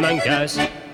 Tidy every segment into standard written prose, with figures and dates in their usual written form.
mijn kuis.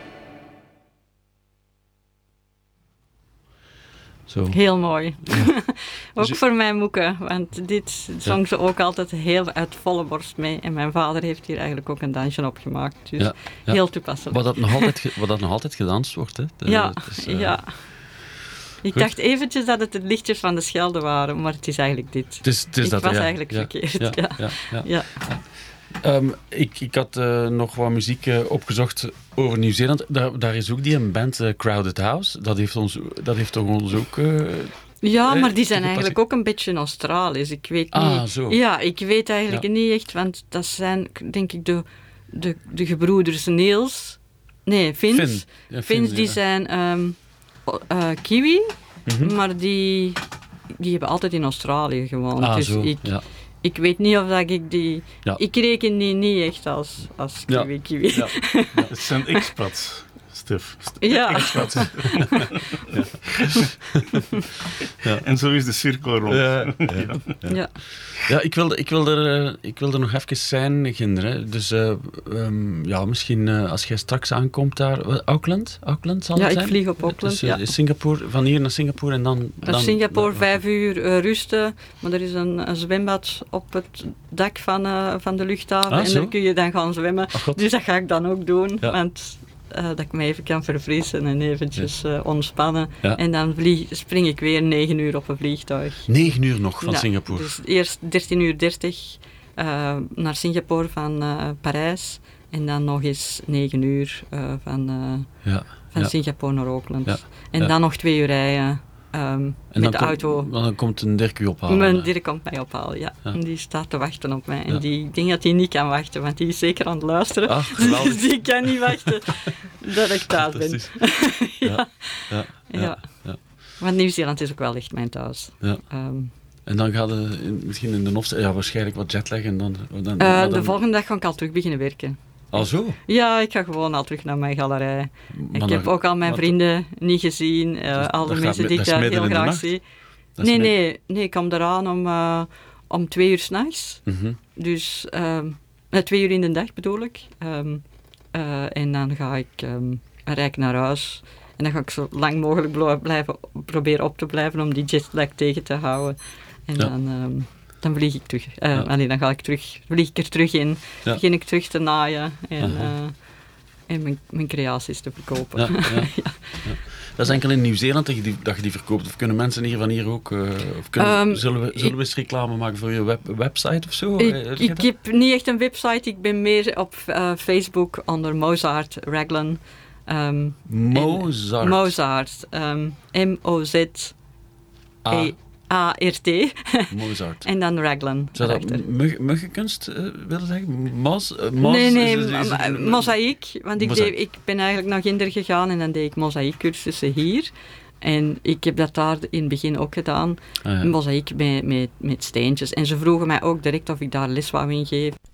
Zo. Heel mooi. Ja. Ook Dus- voor mijn moeke, want dit zong ze ook altijd heel uit volle borst mee. En mijn vader heeft hier eigenlijk ook een dansje op gemaakt. Dus Ja, ja. heel toepasselijk. Wat dat nog altijd gedanst wordt. Hè. Ja, Het is, ja. Ik goed. dacht eventjes dat het de lichtjes van de Schelde waren, maar het is eigenlijk dit. Het is Ik dat, was ja, eigenlijk ja, verkeerd, ja. Ja. Ik had nog wat muziek opgezocht over Nieuw-Zeeland. Daar is ook die een band, Crowded House. Dat heeft toch ons ook... Ja, maar die zijn toegepast. eigenlijk ook een beetje Australisch. Ik weet niet. Ah, zo. Ja, ik weet eigenlijk niet echt, want dat zijn, denk ik, de gebroeders Niels. Nee, Fins. Finn. Ja, Fins, die ja. zijn Kiwi, Mhm. maar die hebben altijd in Australië gewoond. Ah, dus zo. ik, Ja. ik weet niet of dat ik die... Ja. Ik reken die niet echt als Ja. Kiwi. Ja. Het zijn expats, Stef. Ja. Expats. En zo is de cirkel rond. Ja. Ja, ik wil er nog even zijn, Ginder. Hè. Dus misschien als jij straks aankomt daar... Auckland zal Ja, het ik zijn? vlieg op Auckland, Dus, ja. Singapore, van hier naar Singapore en dan... Naar Singapore 5 uur rusten, maar er is een zwembad op het dak van de luchthaven Ah, en zo? daar kun je dan gaan zwemmen. Ach, God. Dus dat ga ik dan ook doen, Ja. want dat ik me even kan verfrissen en eventjes ontspannen. Ja. En dan spring ik weer 9 uur op een vliegtuig. 9 uur nog van Ja, Singapore. Dus eerst 13:30 naar Singapore van Parijs en dan nog eens 9 uur van Ja. Singapore naar Auckland. Ja. En Ja. dan nog 2 uur rijden met de auto. Dan komt een Dirk u ophalen. Mijn Dirk komt mij ophalen, ja. Ja. En die staat te wachten op mij. En Ja. ik denk dat hij niet kan wachten, want die is zeker aan het luisteren. Ah, geweldig. Dus die kan niet wachten dat ik thuis ben. Fantastisch. Ja. Ja. Ja. Ja. Want Nieuw-Zeeland is ook wel echt mijn thuis. Ja. En dan gaat het misschien in de Nofste... Ja, waarschijnlijk wat jetlag en dan... De volgende dag ga ik al terug beginnen werken. Al zo? Ja, ik ga gewoon al terug naar mijn galerij. Maar Ik heb ook al mijn vrienden niet gezien. Al de dat mensen gaat die ik dat is daar midden heel in de graag nacht? zie. Dat is Nee, ik kom eraan om 2 uur 's nachts. Mhm. Dus 2 uur in de dag bedoel ik. En dan ga ik rijk naar huis. En dan ga ik zo lang mogelijk proberen op te blijven om die jetlag tegen te houden. En Ja. dan vlieg ik terug. Ja. Vlieg ik er terug in. Ja. Begin ik terug te naaien. En, Aha. en mijn creaties te verkopen. Ja, ja. Dat is enkel in Nieuw-Zeeland dat je die verkoopt. Of kunnen mensen hier van hier ook... zullen we eens reclame maken voor je website of zo? Ik heb niet echt een website. Ik ben meer op Facebook onder Mozart Raglan. Mozart. Mozart. M-O-Z-A-R-T. Mozart. En dan Raglan. Zou dat erachter. muggenkunst willen zeggen? Nee, is mozaïek. Want Mozaïek. ik ben eigenlijk naar Ginder gegaan en dan deed ik mozaïekcursussen hier. En ik heb dat daar in het begin ook gedaan. Ah, ja. Mozaïek met steentjes. En ze vroegen mij ook direct of ik daar les wou in geven.